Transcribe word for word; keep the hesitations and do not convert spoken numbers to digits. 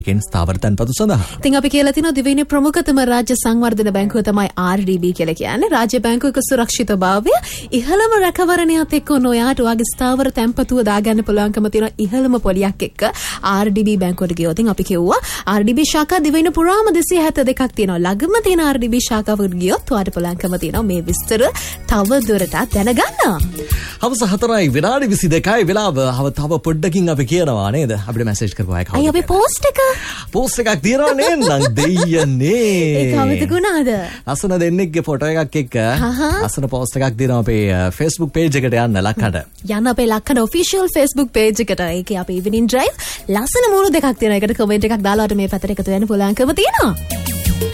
කෙන් ස්ථාවර තැන්පතු සඳහා. ඉතින් අපි කියලා තිනවා දිවයිනේ ප්‍රමුඛතම රාජ්‍ය සංවර්ධන බැංකුව තමයි ආර් ඩී බී කියලා කියන්නේ. රාජ්‍ය බැංකුවක සුරක්ෂිතභාවය ඉහළම රැකවරණයත් එක්ක ඔයාට ඔයාගේ ස්ථාවර තැන්පතුව දාගන්න පුළුවන්කම තියෙන ඉහළම පොලියක් එක්ක ආර් ඩී බී බැංකුවට ගියොත් අපි කිව්වා ආර් ඩී බී ශාඛා දිවයිනේ පුරාම දෙසිය හැත්තෑ දෙකක් තියෙනවා. ළඟම තියෙන ආර් ඩී බී ශාඛාවට ගියොත් ඔයාට පුළුවන්කම තියෙනවා මේ විස්තර තව දුරටත් දැනගන්න. හවස හතරයි විනාඩි විසි දෙකයි වෙලාව. තව පොඩ්ඩකින් අපි කියනවා නේද? අපිට මැසේජ් කරපුවා එක. අය අපි පෝස්ට් එක පෝස්ට් එකක් තියනවා නේද? නම් දෙයියනේ. ඒක අවුදුුණාද? ලස්සන දෙන්නෙක්ගේ ෆොටෝ එකක් එක්ක ලස්සන පෝස්ට් එකක් දෙනවා අපේ Facebook page එකට යන්න ලක්කඩ. යන්න අපේ ලක්කඩ official Facebook page එකට. ඒකේ අපේ evening drive ලස්සන මූණු දෙකක් තියෙනවා. ඒකට කමෙන්ට් එකක් දාලා මේ පැත්තට එකතු වෙන්න පුළුවන්කම තියෙනවා.